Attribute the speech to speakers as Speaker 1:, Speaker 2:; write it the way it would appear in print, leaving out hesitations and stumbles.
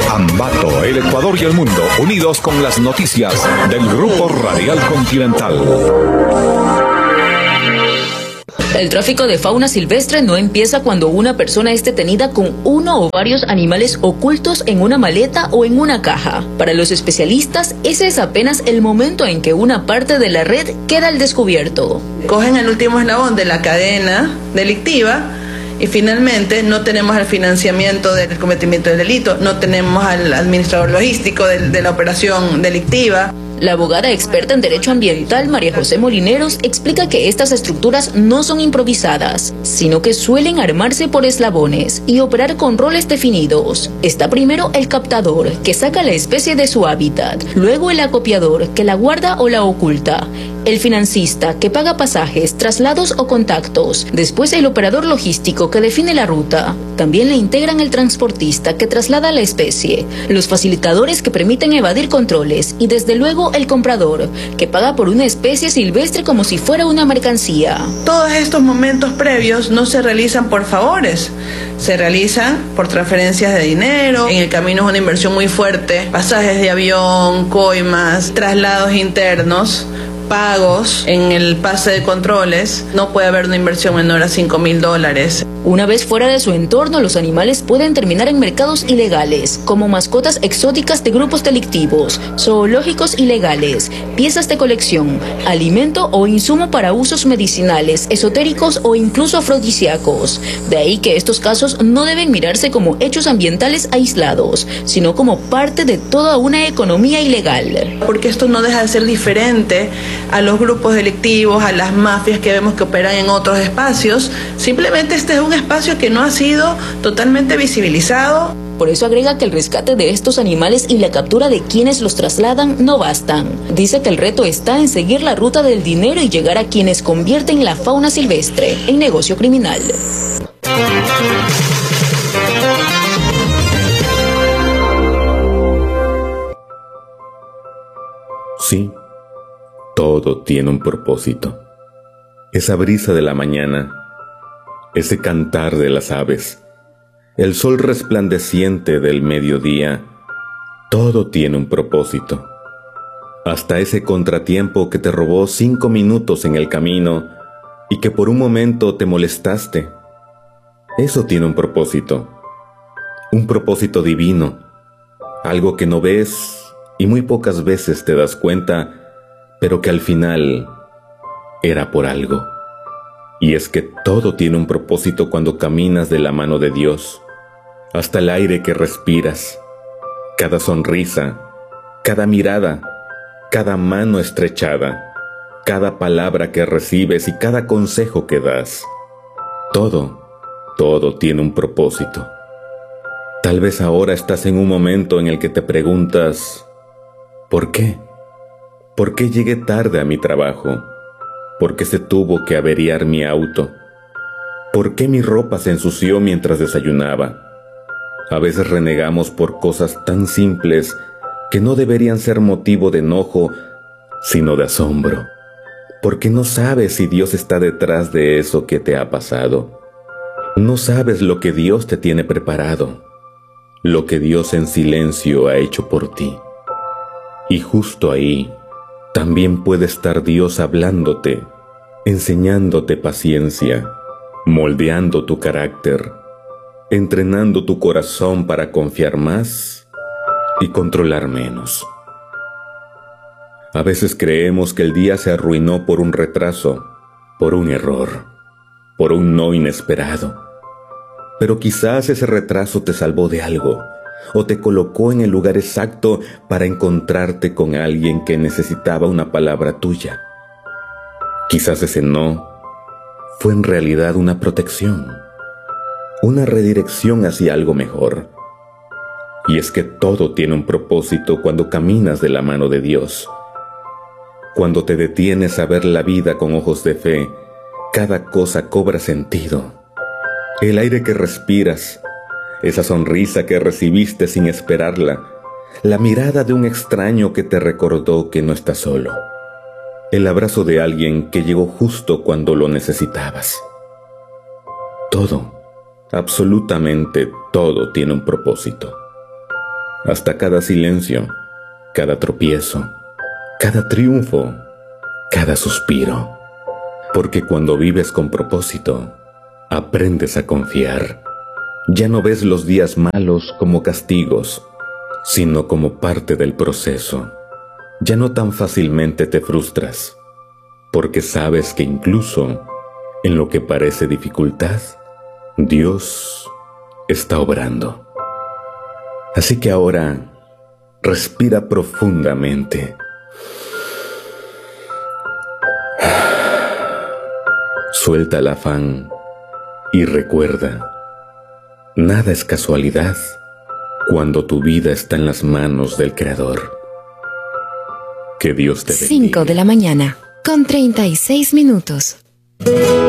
Speaker 1: Ambato, el Ecuador y el mundo, unidos con las noticias del Grupo Radial Continental.
Speaker 2: El tráfico de fauna silvestre no empieza cuando una persona es detenida con uno o varios animales ocultos en una maleta o en una caja. Para los especialistas, ese es apenas el momento en que una parte de la red queda al descubierto.
Speaker 3: Cogen el último eslabón de la cadena delictiva y finalmente no tenemos el financiamiento del cometimiento del delito, no tenemos al administrador logístico de la operación delictiva.
Speaker 2: La abogada experta en derecho ambiental María José Molineros explica que estas estructuras no son improvisadas, sino que suelen armarse por eslabones y operar con roles definidos. Está primero el captador, que saca la especie de su hábitat, luego el acopiador, que la guarda o la oculta, el financista, que paga pasajes, traslados o contactos, después el operador logístico, que define la ruta. También le integran el transportista, que traslada la especie, los facilitadores, que permiten evadir controles, y desde luego el comprador, que paga por una especie silvestre como si fuera una mercancía.
Speaker 3: Todos estos momentos previos no se realizan por favores, se realizan por transferencias de dinero. En el camino es una inversión muy fuerte, pasajes de avión, coimas, traslados internos, pagos en el pase de controles. No puede haber una inversión menor a $5,000.
Speaker 2: Una vez fuera de su entorno, los animales pueden terminar en mercados ilegales, como mascotas exóticas de grupos delictivos, zoológicos ilegales, piezas de colección, alimento o insumo para usos medicinales, esotéricos o incluso afrodisíacos. De ahí que estos casos no deben mirarse como hechos ambientales aislados, sino como parte de toda una economía ilegal.
Speaker 3: Porque esto no deja de ser diferente a los grupos delictivos, a las mafias que vemos que operan en otros espacios. Simplemente este es un espacio que no ha sido totalmente visibilizado.
Speaker 2: Por eso agrega que el rescate de estos animales y la captura de quienes los trasladan no bastan. Dice que el reto está en seguir la ruta del dinero y llegar a quienes convierten la fauna silvestre en negocio criminal.
Speaker 4: Sí, todo tiene un propósito. Esa brisa de la mañana, ese cantar de las aves, el sol resplandeciente del mediodía, todo tiene un propósito. Hasta ese contratiempo que te robó 5 minutos en el camino y que por un momento te molestaste. Eso tiene un propósito divino, algo que no ves y muy pocas veces te das cuenta, pero que al final era por algo. Y es que todo tiene un propósito cuando caminas de la mano de Dios. Hasta el aire que respiras, cada sonrisa, cada mirada, cada mano estrechada, cada palabra que recibes y cada consejo que das. Todo tiene un propósito. Tal vez ahora estás en un momento en el que te preguntas, ¿por qué? ¿Por qué llegué tarde a mi trabajo? ¿Por qué se tuvo que averiar mi auto? ¿Por qué mi ropa se ensució mientras desayunaba? A veces renegamos por cosas tan simples que no deberían ser motivo de enojo, sino de asombro, porque no sabes si Dios está detrás de eso que te ha pasado. No sabes lo que Dios te tiene preparado, lo que Dios en silencio ha hecho por ti. Y justo ahí también puede estar Dios hablándote, enseñándote paciencia, moldeando tu carácter, entrenando tu corazón para confiar más y controlar menos. A veces creemos que el día se arruinó por un retraso, por un error, por un no inesperado. Pero quizás ese retraso te salvó de algo, o te colocó en el lugar exacto para encontrarte con alguien que necesitaba una palabra tuya. Quizás ese no fue en realidad una protección, una redirección hacia algo mejor. Y es que todo tiene un propósito cuando caminas de la mano de Dios. Cuando te detienes a ver la vida con ojos de fe, cada cosa cobra sentido. El aire que respiras, esa sonrisa que recibiste sin esperarla, la mirada de un extraño que te recordó que no estás solo, el abrazo de alguien que llegó justo cuando lo necesitabas. Todo, absolutamente todo tiene un propósito. hasta cada silencio, cada tropiezo, cada triunfo, cada suspiro. Porque cuando vives con propósito, aprendes a confiar. Ya no ves los días malos como castigos, sino como parte del proceso. Ya no tan fácilmente te frustras, porque sabes que incluso en lo que parece dificultad, Dios está obrando. Así que ahora, respira profundamente. Suelta el afán y recuerda, nada es casualidad cuando tu vida está en las manos del Creador. Que Dios te bendiga.
Speaker 5: 5 de la mañana, con 36 minutos.